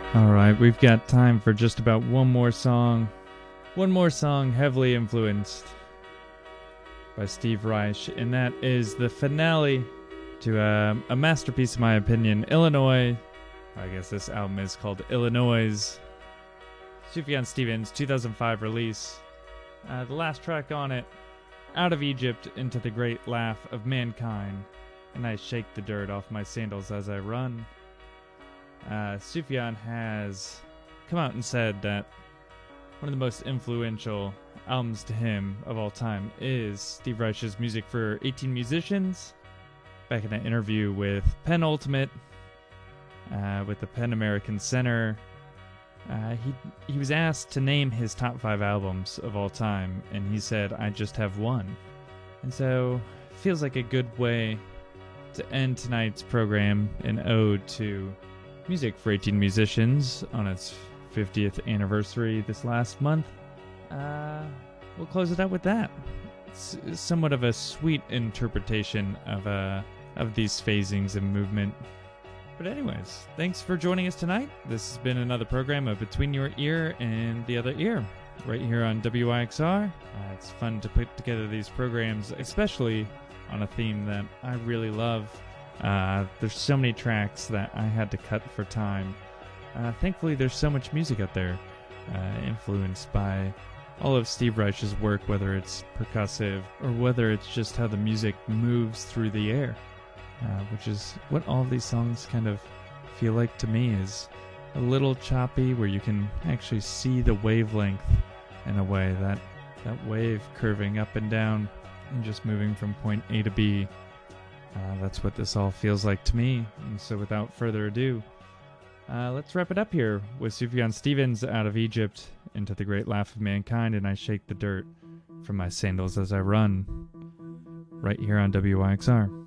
Alright, we've got time for just about one more song. One more song heavily influenced by Steve Reich, and that is the finale to a masterpiece, in my opinion, Illinois. I guess this album is called Illinois. Sufjan Stevens, 2005 release. The last track on it, Out of Egypt into the Great Laugh of Mankind, and I shake the dirt off my sandals as I run. Sufjan has come out and said that one of the most influential albums to him of all time is Steve Reich's music for 18 Musicians. Back in an interview with Penultimate, with the PEN American Center, he was asked to name his top 5 albums of all time, and he said, "I just have one." And so, it feels like a good way to end tonight's program, an ode to music for 18 Musicians on its 50th anniversary this last month. We'll close it out with that. It's somewhat of a sweet interpretation of these phasings and movement. But anyways, thanks for joining us tonight. This has been another program of Between Your Ear and the Other Ear, right here on WYXR. It's fun to put together these programs, especially on a theme that I really love. There's so many tracks that I had to cut for time. Thankfully, there's so much music out there influenced by all of Steve Reich's work, whether it's percussive or whether it's just how the music moves through the air, which is what all of these songs kind of feel like to me, is a little choppy where you can actually see the wavelength in a way, that wave curving up and down and just moving from point A to B. That's what this all feels like to me. And so without further ado, let's wrap it up here with Sufjan Stevens, Out of Egypt into the Great Laugh of Mankind, and I shake the dirt from my sandals as I run, right here on WYXR.